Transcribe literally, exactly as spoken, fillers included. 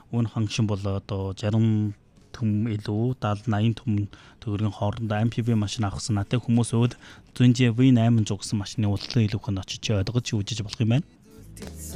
Үүн хангшин бол одоо жаргал түм илүү даатал наян түм төгрөгийн хоорондоо эм пи ви машин авах санаатай хүмүүс өөд Tunji ви восемь гэсэн машины уралдаан илүүхэнд очиж ойлгож үзэж болох юм байна.